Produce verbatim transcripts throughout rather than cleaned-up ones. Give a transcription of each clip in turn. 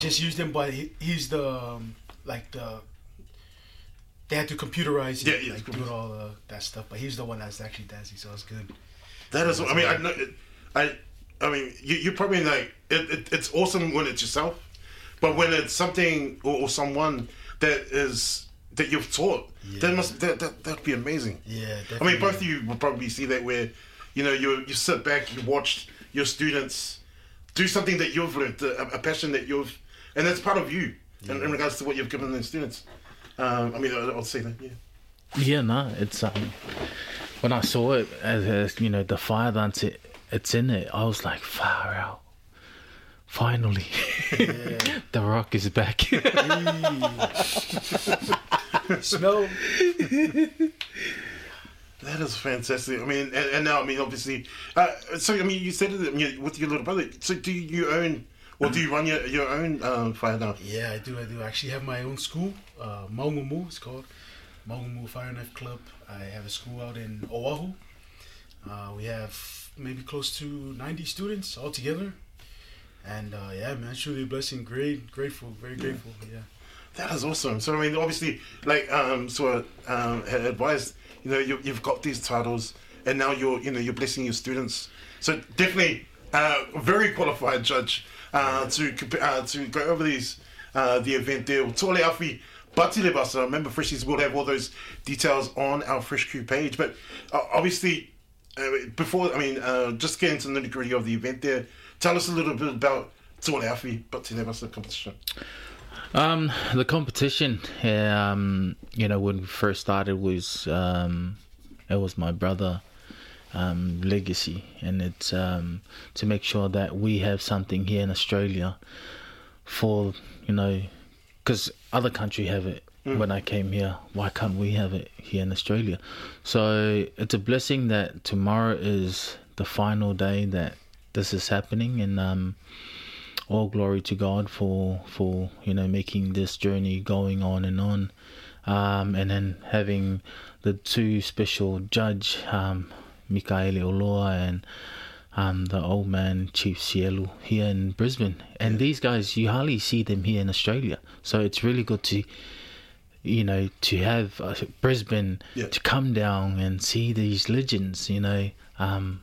just used him, but he, he's the um, like the they had to computerize it, yeah, like yeah. do all uh, that stuff. But he's the one that's actually dancing, so it's good. That is, I mean, I know, I, I mean, you, you probably like it, it. It's awesome when it's yourself, but when it's something or, or someone that is that you've taught, Yeah. that must that that that'd be amazing. Yeah, I definitely. mean, both of you will probably see that where, you know, you you sit back, you watch your students do something that you've learned, a, a passion that you've, and that's part of you Yeah. in, in regards to what you've given the students. Um, I mean, I'll, I'll say that, yeah. Yeah, no, it's um, when I saw it as, as you know the fire dance, it, it's in it. I was like, far out. Finally, Yeah. The Rock is back. Smell. That is fantastic. I mean, and, and now, I mean, obviously, uh, so, I mean, you said it I mean, with your little brother. So do you own, or do you run your, your own um, fire now? Yeah, I do. I do. I actually have my own school. Uh, Maungamu, it's called Maungamu Fire Knife Club. I have a school out in Oahu. Uh, we have maybe close to ninety students all together. And uh, yeah, man, it's really a blessing. Great, grateful, very grateful. Yeah. That is awesome. So, I mean, obviously, like, um, so, um, had advised, you know, you, you've got these titles, and now you're, you know, you're blessing your students. So, definitely, uh, very qualified judge uh, to uh, to go over these, uh, the event there. Tole Awhi, Batile Basa. Remember, Freshies will have all those details on our Fresh Crew page. But uh, obviously, uh, before, I mean, uh, just getting to the nitty gritty of the event there, tell us a little bit about Tole Awhi, Batile Basa competition. Um, the competition, um, you know, when we first started was um, it was my brother, um, legacy, and it's um, to make sure that we have something here in Australia for, you know, because other country have it. Mm. When I came here, why can't we have it here in Australia? So it's a blessing that tomorrow is the final day that this is happening, and um. all glory to God for, for you know, making this journey going on and on. Um, and then having the two special judge, um, Mikaele Oloa and um, the old man, Chief Cielu, here in Brisbane. And yeah. These guys, you hardly see them here in Australia. So it's really good to, you know, to have uh, Brisbane yeah. to come down and see these legends, you know. Um,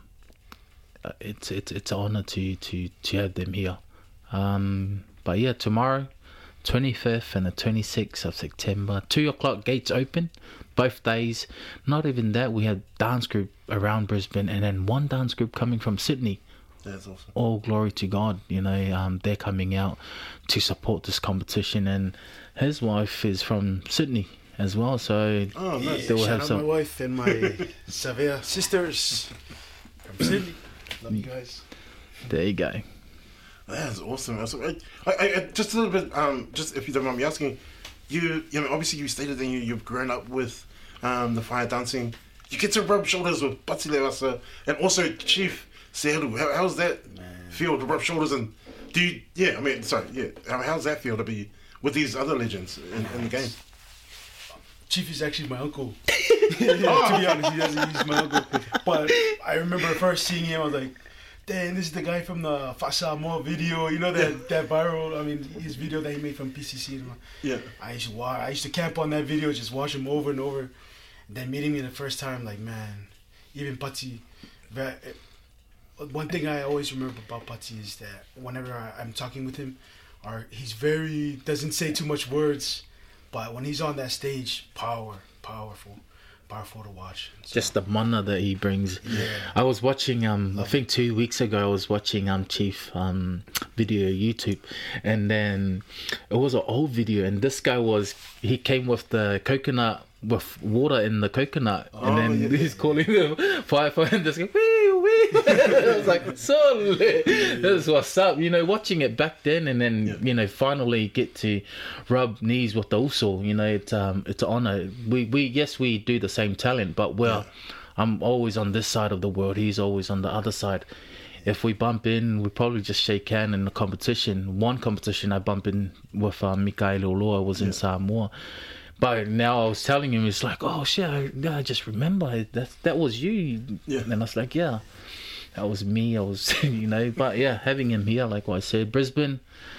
it's it's it's an honour to, to, to have them here. Um, but yeah, tomorrow, twenty-fifth and the twenty-sixth of September, two o'clock gates open, both days. Not even that, we had dance group around Brisbane and then one dance group coming from Sydney. That's awesome. All glory to God, you know, um, they're coming out to support this competition, and his wife is from Sydney as well, so oh, nice. Yeah, they will shout have out some. my wife and my Savea sisters from Sydney. Love you guys. There you go. That's awesome. That's, I, I, I, just a little bit, um, just if you don't mind me asking, you, you know, obviously you stated that you, you've grown up with um, the fire dancing. You get to rub shoulders with Batile Basa and also Chief Cielu. How, how's that Man. feel to rub shoulders and do you, yeah, I mean, sorry, yeah, how, how's that feel to be with these other legends in, in the game? Chief is actually my uncle. To be honest, he doesn't, he's my uncle. But I remember first seeing him, I was like, dang, this is the guy from the Fasa Mo video, you know, that, yeah. that viral, I mean, his video that he made from P C C. Yeah. I used to watch, I used to camp on that video, just watch him over and over. And then meeting me the first time, like, man, even Pati, one thing I always remember about Pati is that whenever I, I'm talking with him, or he's very, doesn't say too much words, but when he's on that stage, power, powerful. Powerful to watch. So. Just the mana that he brings. Yeah. I was watching, um, I think two weeks ago, I was watching um Chief um video YouTube, and then it was an old video, and this guy was, he came with the coconut, with water in the coconut, oh, and then yeah, he's yeah. calling them firefighter and just going, wee, wee. I was like, so lit. This is what's up, you know, watching it back then, and then, yeah. you know, finally get to rub knees with the uso, you know, it's, um, it's an honour. We, we, yes, we do the same talent, but we're, yeah. I'm always on this side of the world, he's always on the other side. If we bump in, we probably just shake hand in the competition. One competition I bumped in with uh, Mikaele Oloa was in yeah. Samoa. But now I was telling him, it's like, oh shit, I, I just remember that that was you. Yeah. And I was like, yeah, that was me. I was, you know, but yeah, having him here, like what I said, Brisbane,